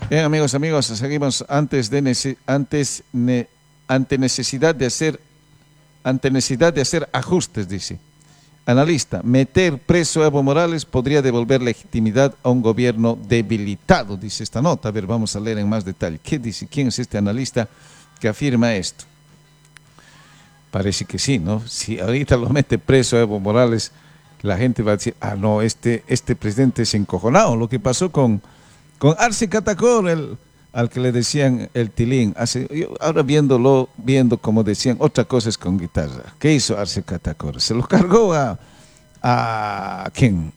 Bien, amigos, seguimos ante necesidad de hacer ajustes, dice. Analista, meter preso a Evo Morales podría devolver legitimidad a un gobierno debilitado, dice esta nota. A ver, vamos a leer en más detalle. ¿Qué dice? ¿Quién es este analista que afirma esto? Parece que sí, ¿no? Si ahorita lo mete preso a Evo Morales, la gente va a decir, ah, no, este presidente es encojonado. Lo que pasó con Arce Catacor, al que le decían el Tilín, ahora viendo como decían, otra cosa es con guitarra. ¿Qué hizo Arce Catacor? Se lo cargó a ¿quién?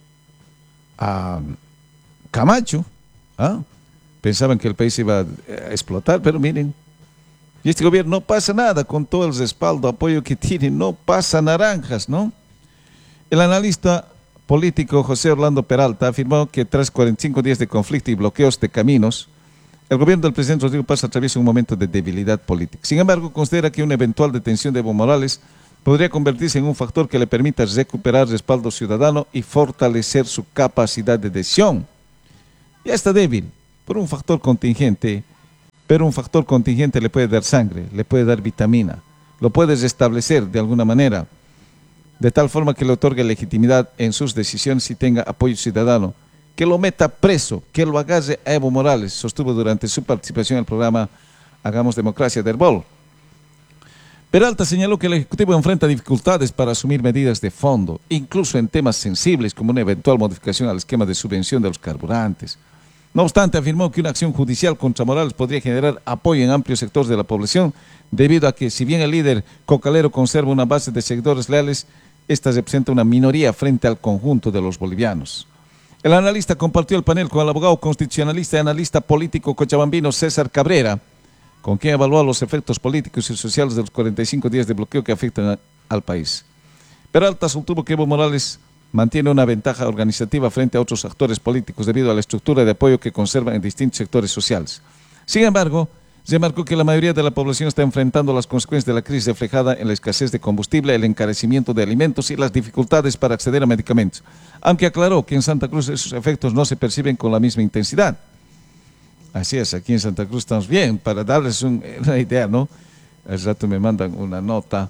A Camacho. ¿Ah? Pensaban que el país iba a explotar, pero miren, y este gobierno no pasa nada con todo el respaldo, apoyo que tiene, no pasa naranjas, ¿no? El analista político José Orlando Peralta afirmó que tras 45 días de conflicto y bloqueos de caminos, el gobierno del presidente Rodrigo Paz atraviesa un momento de debilidad política. Sin embargo, considera que una eventual detención de Evo Morales podría convertirse en un factor que le permita recuperar respaldo ciudadano y fortalecer su capacidad de decisión. Ya está débil por un factor contingente, pero un factor contingente le puede dar sangre, le puede dar vitamina, lo puede restablecer de alguna manera, de tal forma que le otorgue legitimidad en sus decisiones y tenga apoyo ciudadano, que lo meta preso, que lo agarre a Evo Morales, sostuvo durante su participación en el programa Hagamos Democracia de Herbol. Peralta señaló que el Ejecutivo enfrenta dificultades para asumir medidas de fondo, incluso en temas sensibles como una eventual modificación al esquema de subvención de los carburantes. No obstante, afirmó que una acción judicial contra Morales podría generar apoyo en amplios sectores de la población, debido a que, si bien el líder cocalero conserva una base de seguidores leales, esta representa una minoría frente al conjunto de los bolivianos. El analista compartió el panel con el abogado constitucionalista y analista político cochabambino César Cabrera, con quien evaluó los efectos políticos y sociales de los 45 días de bloqueo que afectan al país. Peralta sostuvo que Evo Morales mantiene una ventaja organizativa frente a otros actores políticos debido a la estructura de apoyo que conservan en distintos sectores sociales. Sin embargo, remarcó que la mayoría de la población está enfrentando las consecuencias de la crisis reflejada en la escasez de combustible, el encarecimiento de alimentos y las dificultades para acceder a medicamentos, aunque aclaró que en Santa Cruz esos efectos no se perciben con la misma intensidad. Así es, aquí en Santa Cruz estamos bien. Para darles una idea, ¿no? Al rato me mandan una nota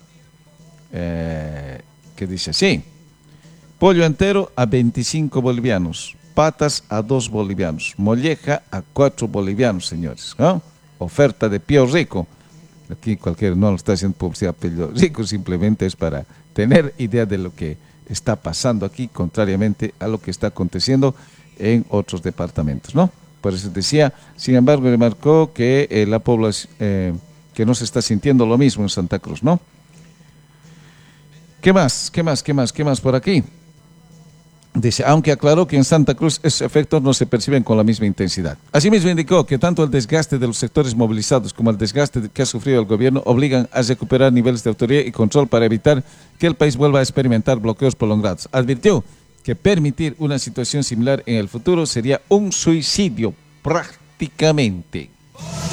que dice así: pollo entero a 25 bolivianos, patas a 2 bolivianos, molleja a 4 bolivianos, señores, ¿no? Oferta de Pío Rico. Aquí cualquiera no lo está haciendo publicidad Pío Rico, simplemente es para tener idea de lo que está pasando aquí, contrariamente a lo que está aconteciendo en otros departamentos, ¿no? Por eso decía, sin embargo, remarcó que la población, que no se está sintiendo lo mismo en Santa Cruz, ¿no? ¿Qué más por aquí? Dice, aunque aclaró que en Santa Cruz esos efectos no se perciben con la misma intensidad. Asimismo indicó que tanto el desgaste de los sectores movilizados como el desgaste que ha sufrido el gobierno obligan a recuperar niveles de autoridad y control para evitar que el país vuelva a experimentar bloqueos prolongados. Advirtió que permitir una situación similar en el futuro sería un suicidio prácticamente.